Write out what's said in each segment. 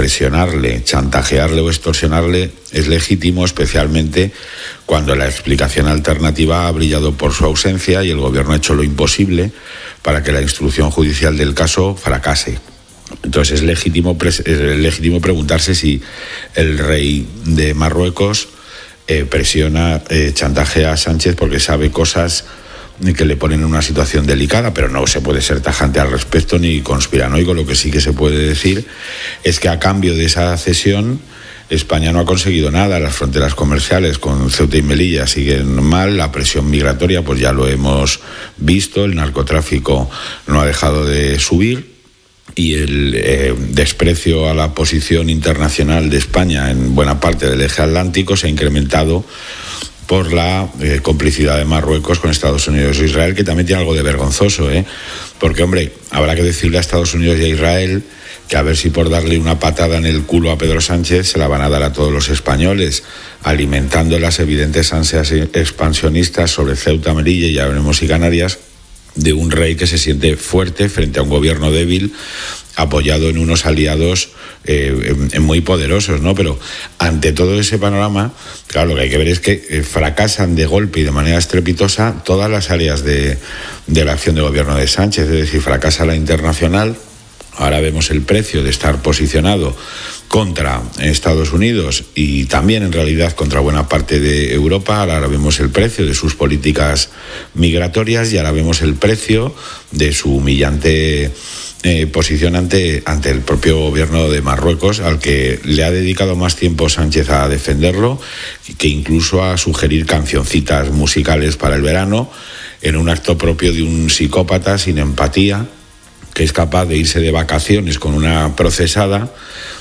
presionarle, chantajearle o extorsionarle es legítimo, especialmente cuando la explicación alternativa ha brillado por su ausencia y el gobierno ha hecho lo imposible para que la instrucción judicial del caso fracase. Entonces es legítimo preguntarse si el rey de Marruecos presiona, chantajea a Sánchez porque sabe cosas que le ponen en una situación delicada, pero no se puede ser tajante al respecto ni conspiranoico. Lo que sí que se puede decir es que a cambio de esa cesión España no ha conseguido nada. Las fronteras comerciales con Ceuta y Melilla siguen mal, la presión migratoria pues ya lo hemos visto, el narcotráfico no ha dejado de subir y el desprecio a la posición internacional de España en buena parte del eje atlántico se ha incrementado por la complicidad de Marruecos con Estados Unidos e Israel, que también tiene algo de vergonzoso, porque, hombre, habrá que decirle a Estados Unidos y a Israel que a ver si por darle una patada en el culo a Pedro Sánchez se la van a dar a todos los españoles, alimentando las evidentes ansias expansionistas sobre Ceuta, Melilla y ya veremos si Canarias, de un rey que se siente fuerte frente a un gobierno débil, apoyado en unos aliados muy poderosos, ¿no? Pero ante todo ese panorama, claro, lo que hay que ver es que fracasan de golpe y de manera estrepitosa todas las áreas de la acción de gobierno de Sánchez, es decir, fracasa la internacional. Ahora vemos el precio de estar posicionado contra Estados Unidos y también en realidad contra buena parte de Europa. Ahora vemos el precio de sus políticas migratorias y ahora vemos el precio de su humillante posición ante el propio gobierno de Marruecos, al que le ha dedicado más tiempo Sánchez a defenderlo que incluso a sugerir cancioncitas musicales para el verano, en un acto propio de un psicópata sin empatía, que es capaz de irse de vacaciones con una procesada,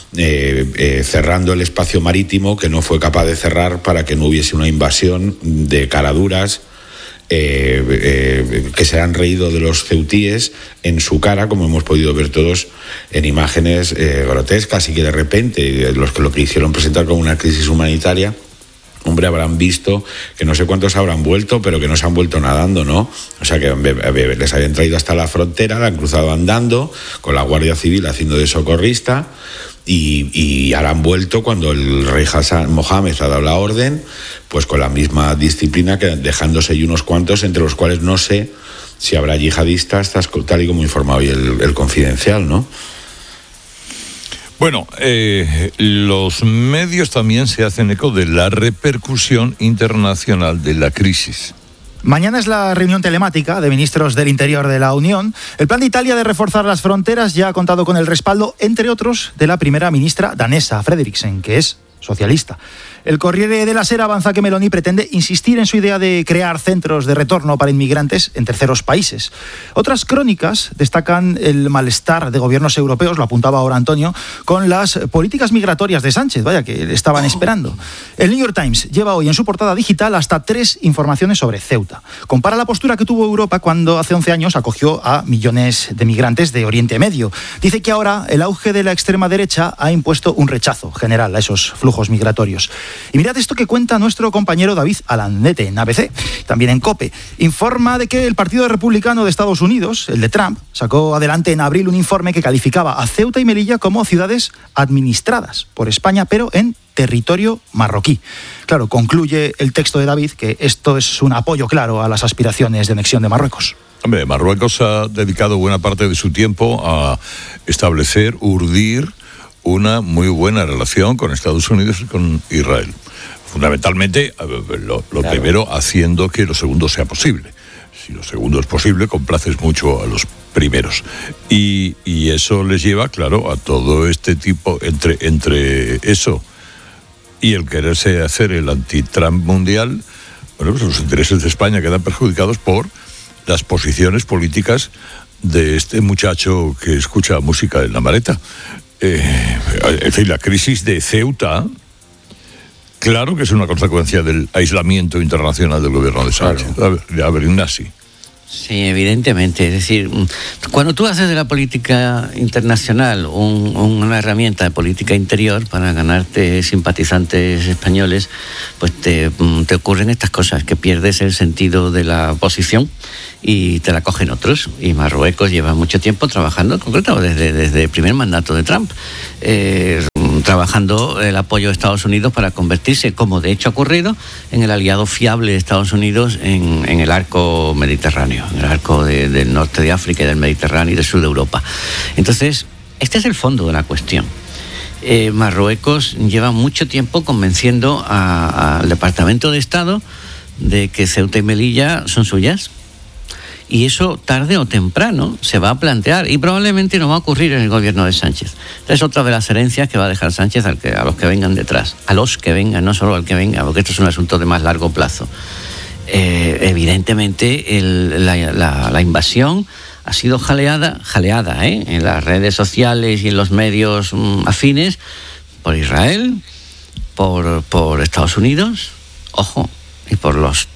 cerrando el espacio marítimo que no fue capaz de cerrar para que no hubiese una invasión de caraduras que se han reído de los ceutíes en su cara, como hemos podido ver todos en imágenes grotescas, y que de repente los que lo quisieron presentar como una crisis humanitaria, hombre, habrán visto que no sé cuántos habrán vuelto, pero que no se han vuelto nadando, ¿no? O sea, que les habían traído hasta la frontera, la han cruzado andando, con la Guardia Civil haciendo de socorrista, y ahora han vuelto cuando el rey Hassan Mohamed ha dado la orden, pues con la misma disciplina, que dejándose ahí unos cuantos, entre los cuales no sé si habrá yihadistas, tal y como informaba hoy el Confidencial, ¿no? Bueno, los medios también se hacen eco de la repercusión internacional de la crisis. Mañana es la reunión telemática de ministros del Interior de la Unión. El plan de Italia de reforzar las fronteras ya ha contado con el respaldo, entre otros, de la primera ministra danesa, Frederiksen, que es socialista. El Corriere della Sera avanza que Meloni pretende insistir en su idea de crear centros de retorno para inmigrantes en terceros países. Otras crónicas destacan el malestar de gobiernos europeos, lo apuntaba ahora Antonio, con las políticas migratorias de Sánchez, vaya, que le estaban esperando. El New York Times lleva hoy en su portada digital hasta 3 informaciones sobre Ceuta. Compara la postura que tuvo Europa cuando hace 11 años acogió a millones de migrantes de Oriente Medio. Dice que ahora el auge de la extrema derecha ha impuesto un rechazo general a esos flujos migratorios. Y mirad esto que cuenta nuestro compañero David Alandete en ABC, también en COPE. Informa de que el Partido Republicano de Estados Unidos, el de Trump, sacó adelante en abril un informe que calificaba a Ceuta y Melilla como ciudades administradas por España, pero en territorio marroquí. Claro, concluye el texto de David que esto es un apoyo claro a las aspiraciones de anexión de Marruecos. Hombre, Marruecos ha dedicado buena parte de su tiempo a establecer, urdir una muy buena relación con Estados Unidos y con Israel. Fundamentalmente, lo primero, haciendo que lo segundo sea posible. Si lo segundo es posible, complaces mucho a los primeros. Y eso les lleva, claro, a todo este tipo, entre eso y el quererse hacer el anti-Trump mundial, bueno, pues los intereses de España quedan perjudicados por las posiciones políticas de este muchacho que escucha música en la maleta. En fin, la crisis de Ceuta, claro que es una consecuencia del aislamiento internacional del gobierno de Sánchez. Claro. A ver, Ignasi. Sí, evidentemente. Es decir, cuando tú haces de la política internacional una herramienta de política interior para ganarte simpatizantes españoles, pues te ocurren estas cosas, que pierdes el sentido de la posición y te la cogen otros. Y Marruecos lleva mucho tiempo trabajando, concretamente desde el primer mandato de Trump, trabajando el apoyo de Estados Unidos para convertirse, como de hecho ha ocurrido, en el aliado fiable de Estados Unidos en el arco mediterráneo, en el arco del norte de África y del Mediterráneo y del sur de Europa. Entonces, este es el fondo de la cuestión. Marruecos lleva mucho tiempo convenciendo al Departamento de Estado de que Ceuta y Melilla son suyas. Y eso tarde o temprano se va a plantear y probablemente no va a ocurrir en el gobierno de Sánchez. Esta es otra de las herencias que va a dejar Sánchez a los que vengan detrás. A los que vengan, no solo al que venga, porque esto es un asunto de más largo plazo. Evidentemente la invasión ha sido jaleada en las redes sociales y en los medios afines por Israel, por Estados Unidos, ojo, y por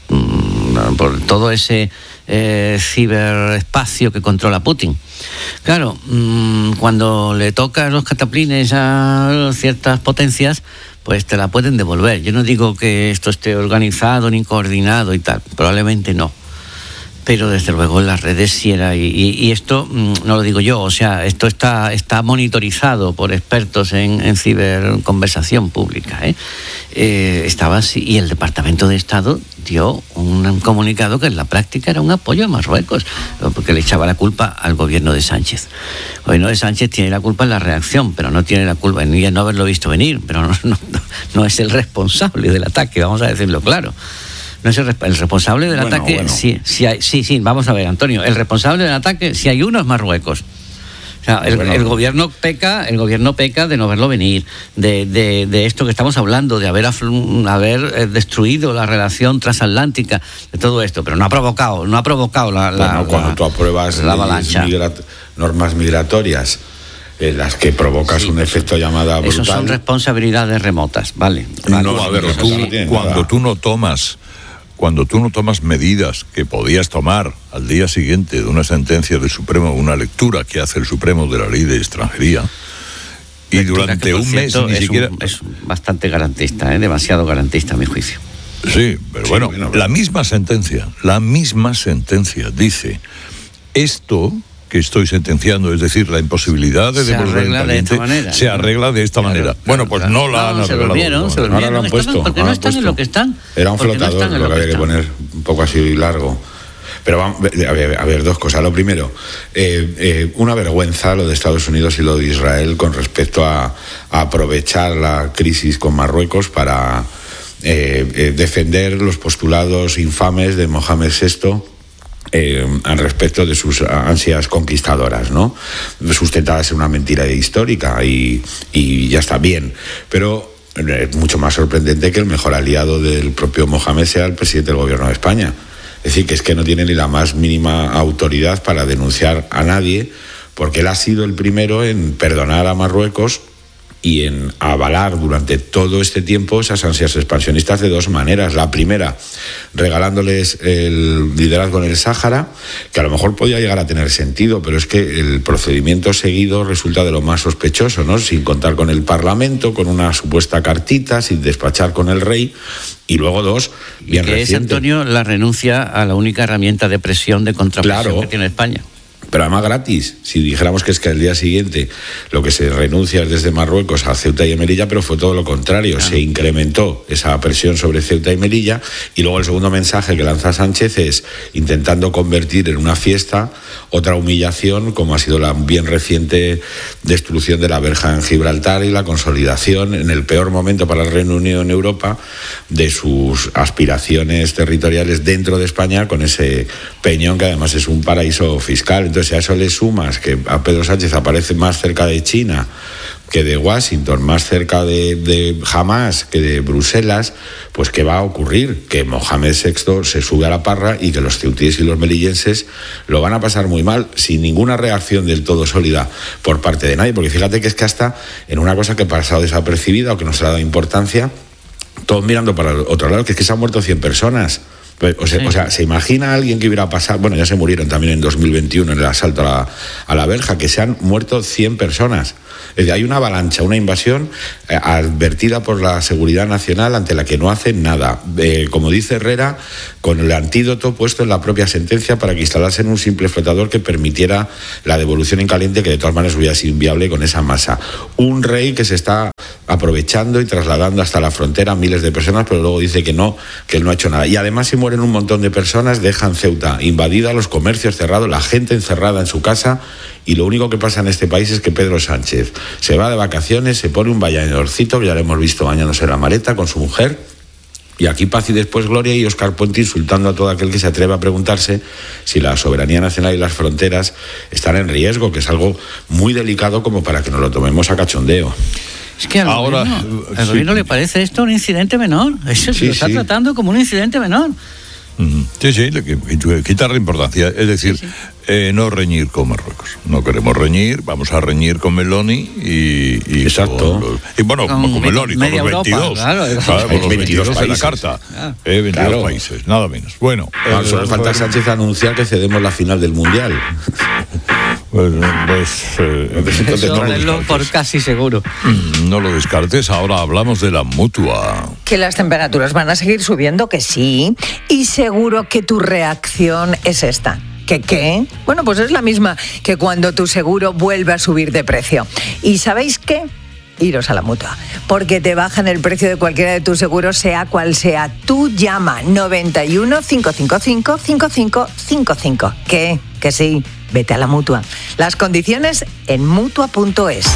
todo ese ciberespacio que controla Putin. Claro, cuando le toca los cataplines a ciertas potencias, pues te la pueden devolver. Yo no digo que esto esté organizado ni coordinado y tal, probablemente no. Pero desde luego en las redes sí era, y esto no lo digo yo, o sea, esto está monitorizado por expertos en ciberconversación pública, estaba así, y el Departamento de Estado dio un comunicado que en la práctica era un apoyo a Marruecos, porque le echaba la culpa al gobierno de Sánchez. El gobierno de Sánchez tiene la culpa en la reacción, pero no tiene la culpa en no haberlo visto venir, pero no es el responsable del ataque, vamos a decirlo claro. No es el responsable del ataque. Bueno. Sí, vamos a ver, Antonio. El responsable del ataque, si hay uno, es Marruecos. O sea, el gobierno peca de no verlo venir, de esto que estamos hablando, de haber destruido la relación transatlántica, de todo esto, pero no ha provocado cuando tú apruebas la avalancha. Normas migratorias, las que provocas un efecto llamada brutal. Eso son responsabilidades remotas, vale. No, a ver, cuando tú no tomas medidas que podías tomar al día siguiente de una sentencia del Supremo, una lectura que hace el Supremo de la ley de extranjería, y durante un mes ni siquiera... Es bastante garantista, demasiado garantista a mi juicio. Sí, pero bueno, la misma sentencia dice esto que estoy sentenciando, es decir, la imposibilidad de devolver el caliente, se arregla de esta manera. Bueno, pues no la han arreglado. Ahora lo han puesto. Porque no están en lo que están. Era un flotador lo que había que poner, un poco así largo. Pero vamos, a ver, dos cosas. Lo primero, una vergüenza lo de Estados Unidos y lo de Israel con respecto a aprovechar la crisis con Marruecos para defender los postulados infames de Mohamed VI al respecto de sus ansias conquistadoras, ¿no? Sustentadas en una mentira histórica y ya está bien. Pero es mucho más sorprendente que el mejor aliado del propio Mohamed sea el presidente del gobierno de España. Es decir, que es que no tiene ni la más mínima autoridad para denunciar a nadie, porque él ha sido el primero en perdonar a Marruecos y en avalar durante todo este tiempo esas ansias expansionistas de dos maneras. La primera, regalándoles el liderazgo en el Sáhara, que a lo mejor podía llegar a tener sentido, pero es que el procedimiento seguido resulta de lo más sospechoso, ¿no? Sin contar con el Parlamento, con una supuesta cartita, sin despachar con el rey. Y luego dos, bien que reciente. Es, Antonio, la renuncia a la única herramienta de presión, de contrapresión que tiene España. Pero además gratis. Si dijéramos que es que al día siguiente lo que se renuncia es desde Marruecos a Ceuta y Melilla, pero fue todo lo contrario. Se incrementó esa presión sobre Ceuta y Melilla, y luego el segundo mensaje que lanza Sánchez es intentando convertir en una fiesta otra humillación, como ha sido la bien reciente destrucción de la verja en Gibraltar y la consolidación en el peor momento para el Reino Unido en Europa de sus aspiraciones territoriales dentro de España, con ese peñón que además es un paraíso fiscal. Entonces, si a eso le sumas que a Pedro Sánchez aparece más cerca de China que de Washington, más cerca de Hamás que de Bruselas, pues ¿qué va a ocurrir? Que Mohamed VI se sube a la parra y que los ceutíes y los melillenses lo van a pasar muy mal, sin ninguna reacción del todo sólida por parte de nadie. Porque fíjate que es que hasta en una cosa que ha pasado desapercibida o que no se le ha dado importancia, todos mirando para el otro lado, que es que se han muerto 100 personas Pues, o sea, ¿se imagina a alguien que hubiera pasado? Bueno, ya se murieron también en 2021 en el asalto a la verja, que se han muerto 100 personas. Es decir, hay una avalancha, una invasión advertida por la Seguridad Nacional ante la que no hacen nada. Como dice Herrera, con el antídoto puesto en la propia sentencia para que instalasen un simple flotador que permitiera la devolución en caliente, que de todas maneras hubiera sido inviable con esa masa. Un rey que se está aprovechando y trasladando hasta la frontera a miles de personas, pero luego dice que él no ha hecho nada. Y además, si mueren un montón de personas, dejan Ceuta invadida, los comercios cerrados, la gente encerrada en su casa, y lo único que pasa en este país es que Pedro Sánchez se va de vacaciones, se pone un bañadorcito, que ya lo hemos visto bañándose la maleta con su mujer, y aquí paz y después gloria, y Óscar Puente insultando a todo aquel que se atreve a preguntarse si la soberanía nacional y las fronteras están en riesgo, que es algo muy delicado como para que nos lo tomemos a cachondeo. Es que al gobierno le parece esto un incidente menor. Eso se lo está tratando como un incidente menor. Sí, quitarle importancia. Es decir, no reñir con Marruecos. No queremos reñir, vamos a reñir con Meloni y exacto. Con Meloni, con los 22. Claro, con los 22 países de la carta. 22 países, nada menos. Bueno, solo falta Sánchez anunciar que cedemos la final del Mundial. Eso por casi seguro. No lo descartes. Ahora hablamos de la Mutua. Que las temperaturas van a seguir subiendo, que sí. Y seguro que tu reacción es esta. ¿Qué? Bueno, pues es la misma que cuando tu seguro vuelve a subir de precio. ¿Y sabéis qué? Iros a la Mutua, porque te bajan el precio de cualquiera de tus seguros, sea cual sea. Tú llama 91 555 5555. ¿Qué? Que sí. Vete a la Mutua. Las condiciones en Mutua.es.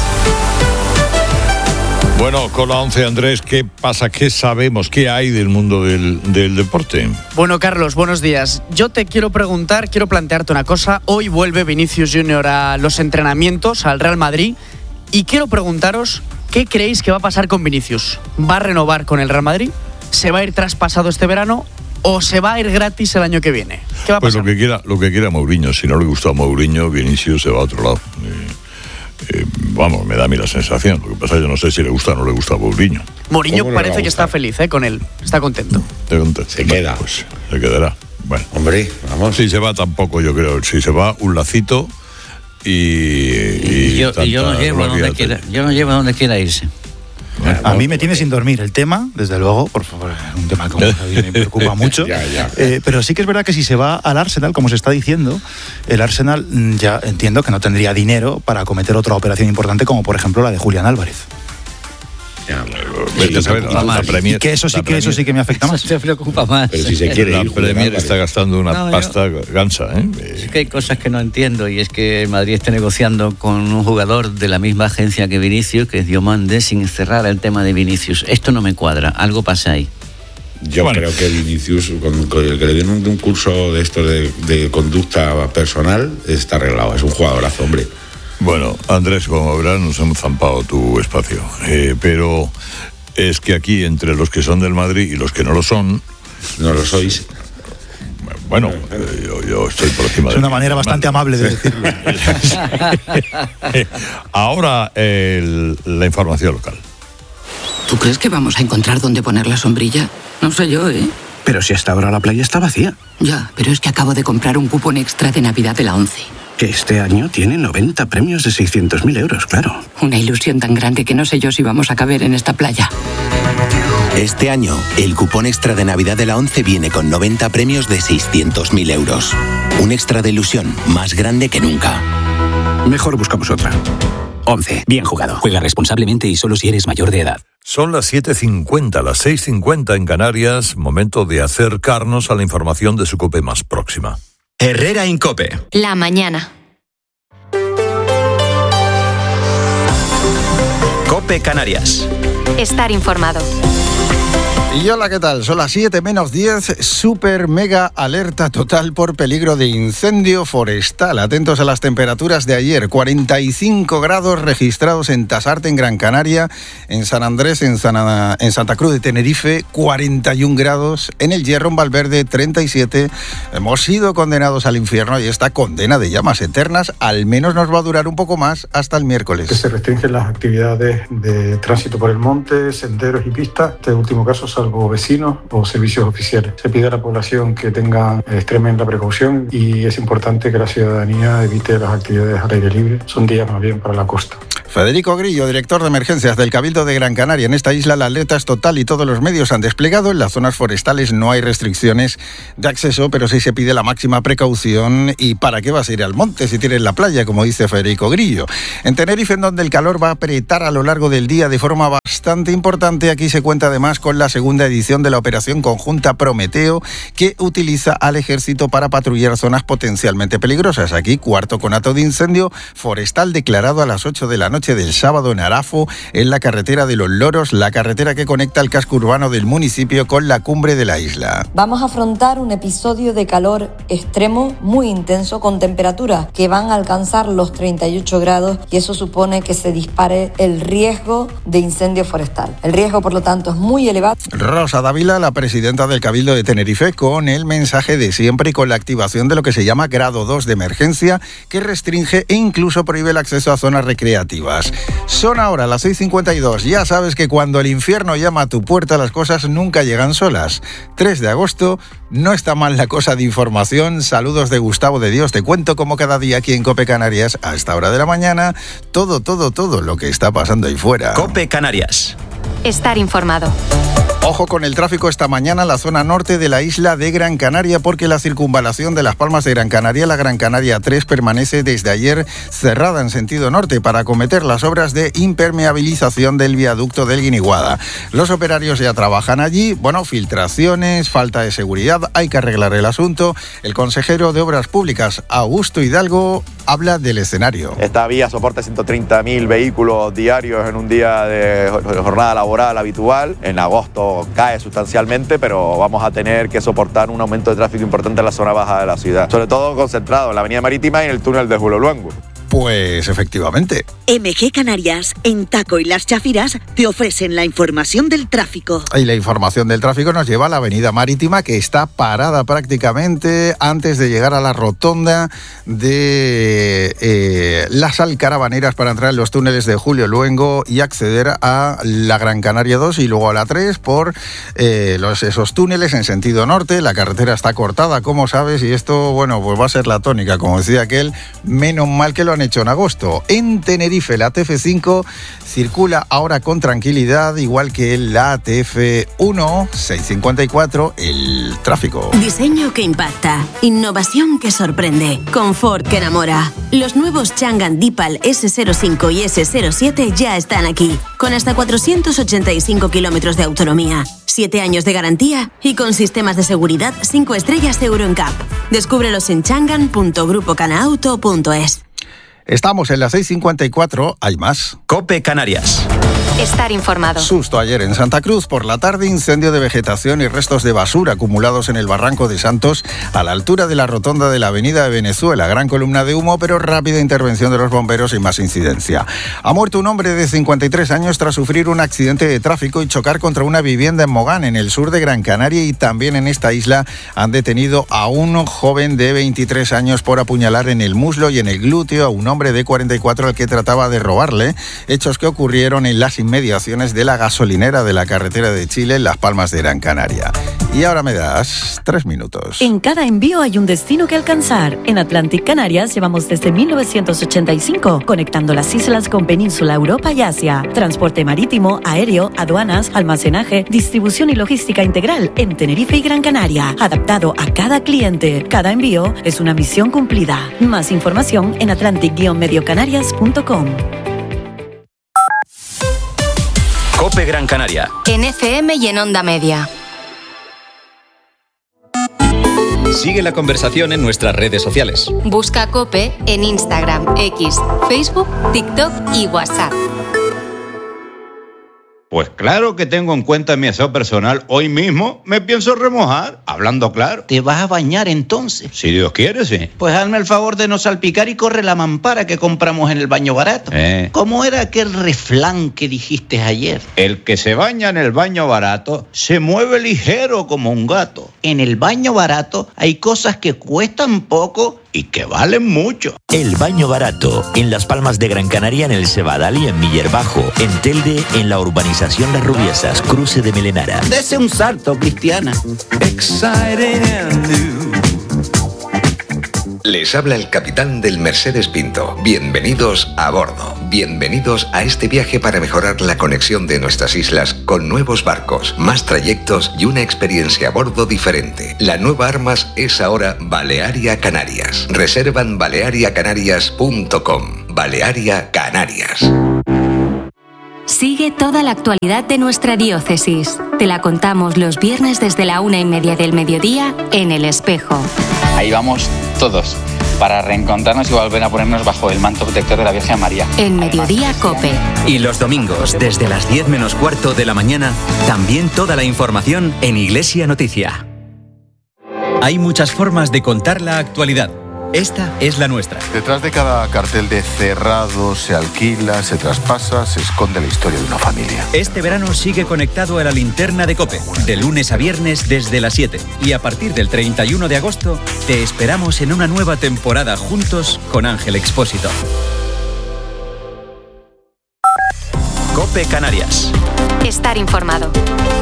Bueno, con la 11, Andrés, ¿qué pasa? ¿Qué sabemos? ¿Qué hay del mundo del deporte? Bueno, Carlos, buenos días. Yo te quiero plantearte una cosa. Hoy vuelve Vinicius Junior a los entrenamientos, al Real Madrid, y quiero preguntaros, ¿qué creéis que va a pasar con Vinicius? ¿Va a renovar con el Real Madrid? ¿Se va a ir traspasado este verano? ¿O se va a ir gratis el año que viene? ¿Qué va a pasar? Pues lo que quiera Mourinho. Si no le gustó a Mourinho, Vinicius se va a otro lado. Me da a mí la sensación. Lo que pasa es que yo no sé si le gusta o no le gusta a Mourinho. Mourinho parece que está feliz con él. Está contento. Se queda. Pues se quedará. Bueno. Hombre, vamos. Si se va tampoco, yo creo. Si se va, un lacito y yo no llevo a donde quiera irse. A mí me tiene sin dormir el tema, desde luego, por favor, un tema que me preocupa mucho. Pero sí que es verdad que si se va al Arsenal, como se está diciendo, el Arsenal ya entiendo que no tendría dinero para acometer otra operación importante, como por ejemplo la de Julián Álvarez. Premier, que eso sí que me afecta más. Se preocupa más. Pero si se quiere la ir, Premier está gastando una pasta gansa. Es que hay cosas que no entiendo, y es que el Madrid esté negociando con un jugador de la misma agencia que Vinicius, que es Diomande, sin cerrar el tema de Vinicius. Esto no me cuadra, algo pasa ahí. Yo creo que Vinicius, con el que le den un curso de esto de conducta personal, está arreglado. Es un jugadorazo, hombre. Bueno, Andrés, como verás, nos hemos zampado tu espacio. Pero es que aquí, entre los que son del Madrid y los que no lo son... No lo sois. Bueno, yo estoy por encima de... Es una manera bastante amable de decirlo. Ahora, la información local. ¿Tú crees que vamos a encontrar dónde poner la sombrilla? No sé yo, ¿eh? Pero si hasta ahora la playa está vacía. Ya, pero es que acabo de comprar un cupón extra de Navidad de la 11. Que este año tiene 90 premios de 600.000 euros, claro. Una ilusión tan grande que no sé yo si vamos a caber en esta playa. Este año, el cupón extra de Navidad de la 11 viene con 90 premios de 600.000 euros. Un extra de ilusión más grande que nunca. Mejor buscamos otra. 11. Bien jugado. Juega responsablemente y solo si eres mayor de edad. Son las 7:50, las 6:50 en Canarias. Momento de acercarnos a la información de su COPE más próxima. Herrera en COPE. La mañana. COPE Canarias. Estar informado. Y hola, ¿qué tal? Son las 7 menos 10, super mega alerta total por peligro de incendio forestal. Atentos a las temperaturas de ayer, 45 grados registrados en Tasarte, en Gran Canaria, en San Andrés, en Santa Cruz de Tenerife, 41 grados, en El Hierro, en Valverde, 37. Hemos sido condenados al infierno y esta condena de llamas eternas al menos nos va a durar un poco más hasta el miércoles. Que se restringen las actividades de tránsito por el monte, senderos y pistas. Este último caso se salvo vecinos o servicios oficiales. Se pide a la población que tenga extremen la precaución y es importante que la ciudadanía evite las actividades al aire libre. Son días más bien para la costa. Federico Grillo, director de emergencias del Cabildo de Gran Canaria. En esta isla la alerta es total y todos los medios han desplegado. En las zonas forestales no hay restricciones de acceso, pero sí se pide la máxima precaución. ¿Y para qué vas a ir al monte si tienes la playa, como dice Federico Grillo? En Tenerife, en donde el calor va a apretar a lo largo del día de forma bastante importante, aquí se cuenta además con la segunda edición de la operación conjunta Prometeo, que utiliza al ejército para patrullar zonas potencialmente peligrosas. Aquí, cuarto conato de incendio forestal declarado a las 8 de la noche del sábado en Arafo, en la carretera de Los Loros, la carretera que conecta el casco urbano del municipio con la cumbre de la isla. Vamos a afrontar un episodio de calor extremo muy intenso con temperaturas que van a alcanzar los 38 grados y eso supone que se dispare el riesgo de incendio forestal. El riesgo, por lo tanto, es muy elevado. Rosa Dávila, la presidenta del Cabildo de Tenerife, con el mensaje de siempre y con la activación de lo que se llama grado 2 de emergencia, que restringe e incluso prohíbe el acceso a zonas recreativas. Son ahora las 6:52. Ya sabes que cuando el infierno llama a tu puerta, las cosas nunca llegan solas. 3 de agosto, no está mal la cosa de información. Saludos de Gustavo de Dios. Te cuento como cada día aquí en COPE Canarias, a esta hora de la mañana, todo lo que está pasando ahí fuera. COPE Canarias. Estar informado. Ojo con el tráfico esta mañana en la zona norte de la isla de Gran Canaria, porque la circunvalación de Las Palmas de Gran Canaria, la Gran Canaria 3, permanece desde ayer cerrada en sentido norte para acometer las obras de impermeabilización del viaducto del Guiniguada. Los operarios ya trabajan allí, filtraciones, falta de seguridad, hay que arreglar el asunto. El consejero de Obras Públicas, Augusto Hidalgo, habla del escenario. Esta vía soporta 130.000 vehículos diarios en un día de jornada laboral habitual. En agosto cae sustancialmente, pero vamos a tener que soportar un aumento de tráfico importante en la zona baja de la ciudad, sobre todo concentrado en la avenida Marítima y en el túnel de Julio Luengo. Pues efectivamente. MG Canarias, en Taco y Las Chafiras, te ofrecen la información del tráfico. Y la información del tráfico nos lleva a la avenida Marítima, que está parada prácticamente antes de llegar a la rotonda de las Alcarabaneras para entrar en los túneles de Julio Luengo y acceder a la Gran Canaria 2 y luego a la 3 por esos túneles en sentido norte. La carretera está cortada, como sabes, y esto, pues va a ser la tónica, como decía aquel, menos mal que lo han hecho en agosto. En Tenerife, la TF5 circula ahora con tranquilidad, igual que la TF1, 654, el tráfico. Diseño que impacta, innovación que sorprende, confort que enamora. Los nuevos Changan Deepal S05 y S07 ya están aquí, con hasta 485 kilómetros de autonomía, 7 años de garantía y con sistemas de seguridad 5 estrellas Euro NCAP. Descúbrelos en changan.grupocanauto.es. Estamos en las 6:54, hay más. COPE Canarias. Estar informado. Susto ayer en Santa Cruz. Por la tarde, incendio de vegetación y restos de basura acumulados en el barranco de Santos, a la altura de la rotonda de la avenida de Venezuela. Gran columna de humo, pero rápida intervención de los bomberos y más incidencia. Ha muerto un hombre de 53 años tras sufrir un accidente de tráfico y chocar contra una vivienda en Mogán, en el sur de Gran Canaria, y también en esta isla han detenido a un joven de 23 años por apuñalar en el muslo y en el glúteo a un hombre de 44 al que trataba de robarle. Hechos que ocurrieron en las inmediaciones de la gasolinera de la carretera de Chile en Las Palmas de Gran Canaria. Y ahora me das 3 minutos. En cada envío hay un destino que alcanzar. En Atlantic Canarias llevamos desde 1985, conectando las islas con Península, Europa y Asia. Transporte marítimo, aéreo, aduanas, almacenaje, distribución y logística integral en Tenerife y Gran Canaria, adaptado a cada cliente. Cada envío es una misión cumplida. Más información en atlantic-mediocanarias.com. COPE Gran Canaria. En FM y en Onda Media. Sigue la conversación en nuestras redes sociales. Busca COPE en Instagram, X, Facebook, TikTok y WhatsApp. Pues claro que tengo en cuenta mi aseo personal. Hoy mismo me pienso remojar, hablando claro. ¿Te vas a bañar entonces? Si Dios quiere, sí. Pues hazme el favor de no salpicar y corre la mampara que compramos en el baño barato. ¿Cómo era aquel refrán que dijiste ayer? El que se baña en el baño barato se mueve ligero como un gato. En el baño barato hay cosas que cuestan poco y que valen mucho. El baño barato, en Las Palmas de Gran Canaria, en el Cebadal y en Miller Bajo, en Telde, en la urbanización Las Rubiesas, cruce de Melenara. Dese un salto, Cristiana. Exciting and new. Les habla el capitán del Mercedes Pinto. Bienvenidos a bordo. Bienvenidos a este viaje para mejorar la conexión de nuestras islas con nuevos barcos, más trayectos y una experiencia a bordo diferente. La nueva Armas es ahora Balearia Canarias. Reservan baleariacanarias.com. Balearia Canarias. Sigue toda la actualidad de nuestra diócesis. Te la contamos los viernes desde la 1:30 del mediodía en El Espejo. Ahí vamos todos, para reencontrarnos y volver a ponernos bajo el manto protector de la Virgen María. En Mediodía Cope. Y los domingos, desde las 10 menos cuarto de la mañana, también toda la información en Iglesia Noticia. Hay muchas formas de contar la actualidad. Esta es la nuestra. Detrás de cada cartel de cerrado, se alquila, se traspasa, se esconde la historia de una familia. Este verano sigue conectado a la linterna de COPE, de lunes a viernes desde las 7. Y a partir del 31 de agosto, te esperamos en una nueva temporada juntos con Ángel Expósito. COPE Canarias. Estar informado.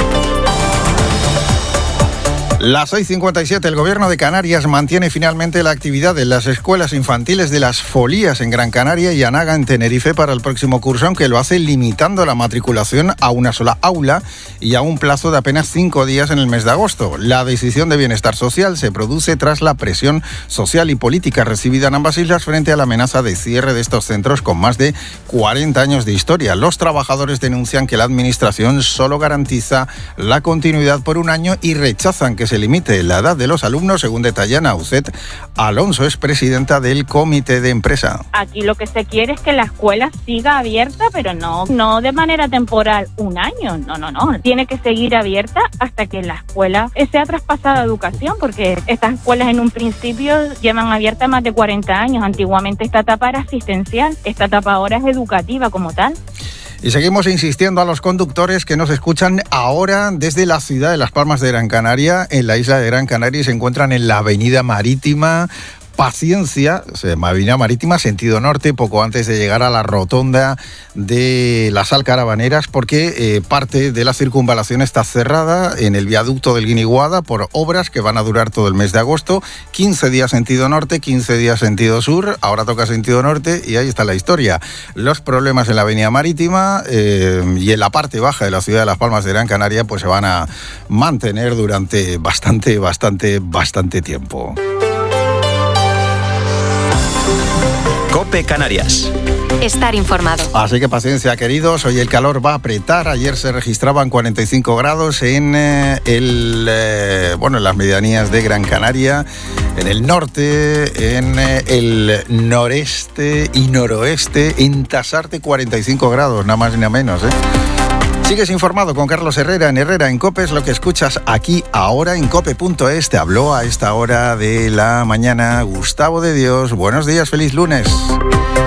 Las 6:57, el Gobierno de Canarias mantiene finalmente la actividad en las escuelas infantiles de Las Folías en Gran Canaria y Anaga en Tenerife para el próximo curso, aunque lo hace limitando la matriculación a una sola aula y a un plazo de apenas 5 días en el mes de agosto. La decisión de Bienestar Social se produce tras la presión social y política recibida en ambas islas frente a la amenaza de cierre de estos centros con más de 40 años de historia. Los trabajadores denuncian que la Administración solo garantiza la continuidad por un año y rechazan que se limite la edad de los alumnos, según detalla Nauset Alonso, es presidenta del comité de empresa. Aquí lo que se quiere es que la escuela siga abierta, pero no de manera temporal, un año, no. Tiene que seguir abierta hasta que la escuela sea traspasada a educación, porque estas escuelas en un principio llevan abierta más de 40 años. Antiguamente esta etapa era asistencial, esta etapa ahora es educativa como tal. Y seguimos insistiendo a los conductores que nos escuchan ahora desde la ciudad de Las Palmas de Gran Canaria, en la isla de Gran Canaria, y se encuentran en la avenida Marítima. Paciencia, avenida Marítima, sentido norte, poco antes de llegar a la rotonda de las Alcarabaneras, porque parte de la circunvalación está cerrada en el viaducto del Guiniguada por obras que van a durar todo el mes de agosto. 15 días sentido norte, 15 días sentido sur, ahora toca sentido norte y ahí está la historia. Los problemas en la avenida Marítima y en la parte baja de la ciudad de Las Palmas de Gran Canaria pues se van a mantener durante bastante tiempo. COPE Canarias. Estar informado. Así que paciencia, queridos. Hoy el calor va a apretar. Ayer se registraban 45 grados en las medianías de Gran Canaria, en el norte, en el noreste y noroeste, en Tasarte 45 grados, nada más ni nada menos, ¿eh? Sigues informado con Carlos Herrera en COPE, es lo que escuchas aquí ahora en cope.es. Te habló a esta hora de la mañana Gustavo de Dios. Buenos días, feliz lunes.